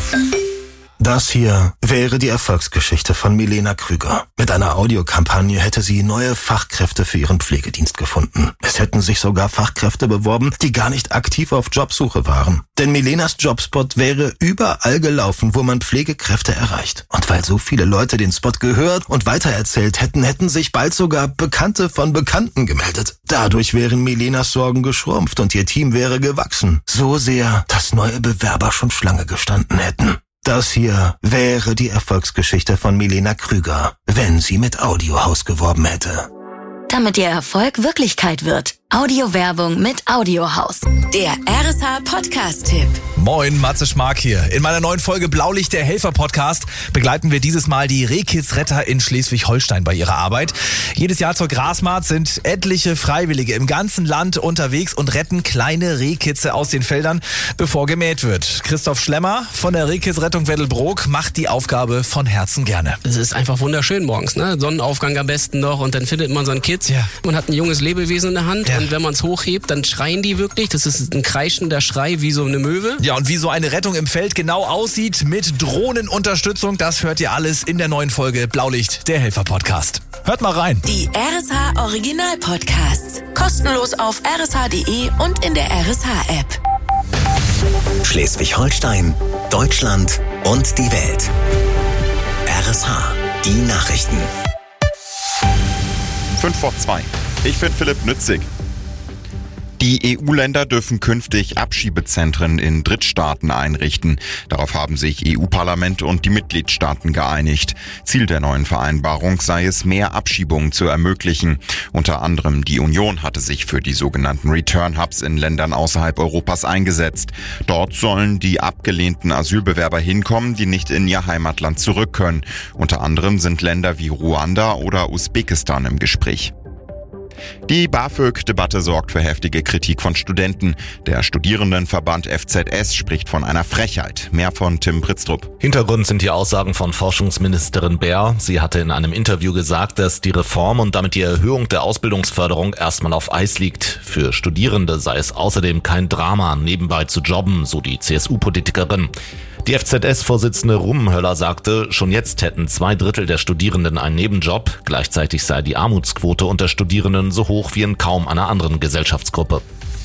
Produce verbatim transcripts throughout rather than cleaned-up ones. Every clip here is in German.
Das hier wäre die Erfolgsgeschichte von Milena Krüger. Mit einer Audiokampagne hätte sie neue Fachkräfte für ihren Pflegedienst gefunden. Es hätten sich sogar Fachkräfte beworben, die gar nicht aktiv auf Jobsuche waren. Denn Milenas Jobspot wäre überall gelaufen, wo man Pflegekräfte erreicht. Und weil so viele Leute den Spot gehört und weitererzählt hätten, hätten sich bald sogar Bekannte von Bekannten gemeldet. Dadurch wären Milenas Sorgen geschrumpft und ihr Team wäre gewachsen. So sehr, dass neue Bewerber schon Schlange gestanden hätten. Das hier wäre die Erfolgsgeschichte von Milena Krüger, wenn sie mit Audiohaus geworben hätte. Damit ihr Erfolg Wirklichkeit wird. Audiowerbung mit Audiohaus. Der R S H-Podcast-Tipp. Moin, Matze Schmark hier. In meiner neuen Folge Blaulicht, der Helfer-Podcast, begleiten wir dieses Mal die Rehkitzretter in Schleswig-Holstein bei ihrer Arbeit. Jedes Jahr zur Grasmarkt sind etliche Freiwillige im ganzen Land unterwegs und retten kleine Rehkitze aus den Feldern, bevor gemäht wird. Christoph Schlemmer von der Rehkitzrettung Weddelbrook macht die Aufgabe von Herzen gerne. Es ist einfach wunderschön morgens, ne? Sonnenaufgang am besten noch und dann findet man so ein Kitz. Ja. Man hat ein junges Lebewesen in der Hand. Ja. Und wenn man es hochhebt, dann schreien die wirklich. Das ist ein kreischender Schrei wie so eine Möwe. Ja, und wie so eine Rettung im Feld genau aussieht mit Drohnenunterstützung, das hört ihr alles in der neuen Folge Blaulicht, der Helfer-Podcast. Hört mal rein. Die R S H-Original-Podcasts. Kostenlos auf r s h punkt d e und in der R S H-App. Schleswig-Holstein, Deutschland und die Welt. R S H, die Nachrichten. Fünf vor zwei. Ich bin Philipp Nützig. Die E U-Länder dürfen künftig Abschiebezentren in Drittstaaten einrichten. Darauf haben sich E U-Parlament und die Mitgliedstaaten geeinigt. Ziel der neuen Vereinbarung sei es, mehr Abschiebungen zu ermöglichen. Unter anderem die Union hatte sich für die sogenannten Return-Hubs in Ländern außerhalb Europas eingesetzt. Dort sollen die abgelehnten Asylbewerber hinkommen, die nicht in ihr Heimatland zurück können. Unter anderem sind Länder wie Ruanda oder Usbekistan im Gespräch. Die BAföG-Debatte sorgt für heftige Kritik von Studenten. Der Studierendenverband F Z S spricht von einer Frechheit. Mehr von Tim Pritztrup. Hintergrund sind die Aussagen von Forschungsministerin Baer. Sie hatte in einem Interview gesagt, dass die Reform und damit die Erhöhung der Ausbildungsförderung erstmal auf Eis liegt. Für Studierende sei es außerdem kein Drama, nebenbei zu jobben, so die C S U-Politikerin. Die F Z S-Vorsitzende Rummenhöller sagte, schon jetzt hätten zwei Drittel der Studierenden einen Nebenjob. Gleichzeitig sei die Armutsquote unter Studierenden so hoch wie in kaum einer anderen Gesellschaftsgruppe.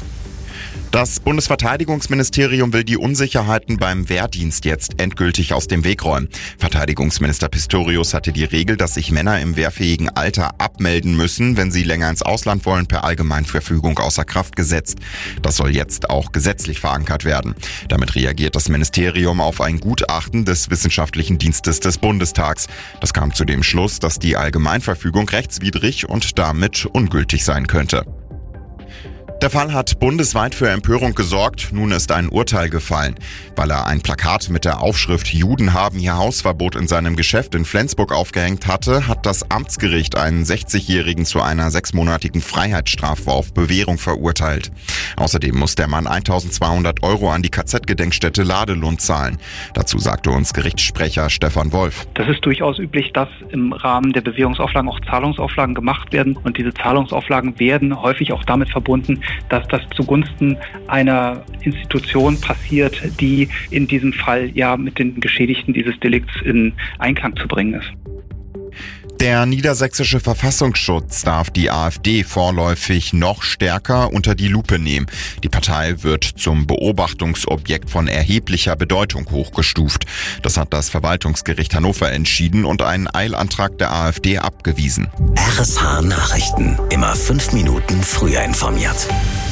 Das Bundesverteidigungsministerium will die Unsicherheiten beim Wehrdienst jetzt endgültig aus dem Weg räumen. Verteidigungsminister Pistorius hatte die Regel, dass sich Männer im wehrfähigen Alter abmelden müssen, wenn sie länger ins Ausland wollen, per Allgemeinverfügung außer Kraft gesetzt. Das soll jetzt auch gesetzlich verankert werden. Damit reagiert das Ministerium auf ein Gutachten des Wissenschaftlichen Dienstes des Bundestags. Das kam zu dem Schluss, dass die Allgemeinverfügung rechtswidrig und damit ungültig sein könnte. Der Fall hat bundesweit für Empörung gesorgt. Nun ist ein Urteil gefallen. Weil er ein Plakat mit der Aufschrift "Juden haben ihr Hausverbot" in seinem Geschäft in Flensburg aufgehängt hatte, hat das Amtsgericht einen sechzigjährigen zu einer sechsmonatigen Freiheitsstrafe auf Bewährung verurteilt. Außerdem muss der Mann eintausendzweihundert Euro an die K Z-Gedenkstätte Ladelund zahlen. Dazu sagte uns Gerichtssprecher Stefan Wolf. Das ist durchaus üblich, dass im Rahmen der Bewährungsauflagen auch Zahlungsauflagen gemacht werden. Und diese Zahlungsauflagen werden häufig auch damit verbunden, dass das zugunsten einer Institution passiert, die in diesem Fall ja mit den Geschädigten dieses Delikts in Einklang zu bringen ist. Der niedersächsische Verfassungsschutz darf die AfD vorläufig noch stärker unter die Lupe nehmen. Die Partei wird zum Beobachtungsobjekt von erheblicher Bedeutung hochgestuft. Das hat das Verwaltungsgericht Hannover entschieden und einen Eilantrag der AfD abgewiesen. R S H Nachrichten. Immer fünf Minuten früher informiert.